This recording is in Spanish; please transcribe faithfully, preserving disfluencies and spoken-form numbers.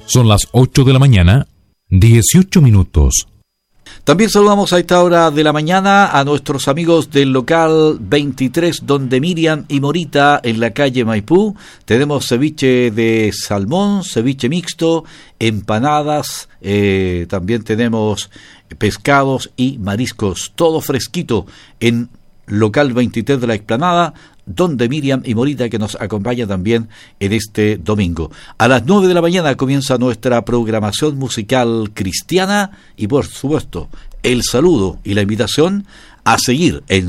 Son las ocho de la mañana, dieciocho minutos. También saludamos a esta hora de la mañana a nuestros amigos del local veintitrés, donde Miriam y Morita, en la calle Maipú. Tenemos ceviche de salmón, ceviche mixto, empanadas, eh, también tenemos pescados y mariscos, todo fresquito en local veintitrés de la Explanada, donde Miriam y Morita, que nos acompaña también en este domingo. A las nueve de la mañana comienza nuestra programación musical cristiana y, por supuesto, el saludo y la invitación a seguir en